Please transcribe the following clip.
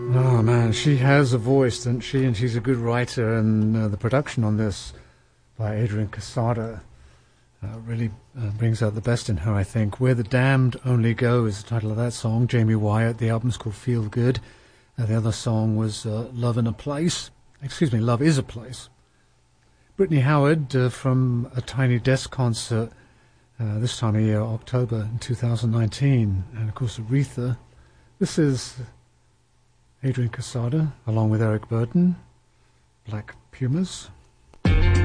Oh man, she has a voice, doesn't she? And she's a good writer. And the production on this by Adrian Casada really brings out the best in her, I think. Where the Damned Only Go is the title of that song. Jamie Wyatt. The album's called Feel Good. The other song was Love in a Place. Excuse me, Love is a Place. Brittany Howard from a Tiny Desk concert this time of year, October in 2019. And of course, Aretha. This is Adrian Casada, along with Eric Burden, Black Pumas.